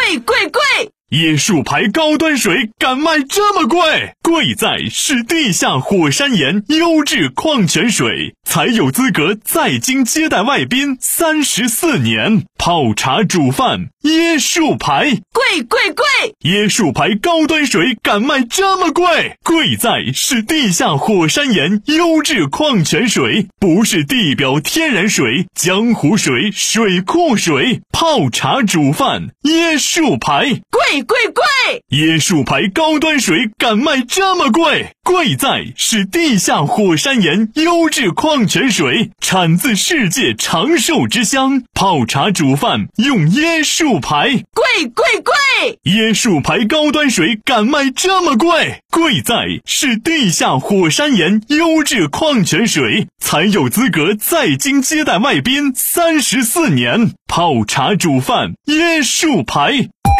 贵贵贵！ 椰树牌高端水敢卖这么贵？贵在是地下火山岩优质矿泉水，才有资格在京接待外宾34年。泡茶煮饭，椰树牌， 贵贵贵！ 椰树牌高端水敢卖这么贵？贵在是地下火山岩优质矿泉水，不是地表天然水、江湖水、水库水。泡茶煮饭，椰树牌， 贵贵贵！ 椰树牌高端水敢卖这么贵？贵在是地下火山岩优质矿泉水，产自世界长寿之乡。泡茶煮饭用椰树牌， 贵贵贵！ 椰树牌高端水敢卖这么贵？贵在是地下火山岩优质矿泉水，才有资格在京接待外宾34年。泡茶煮饭，椰树牌。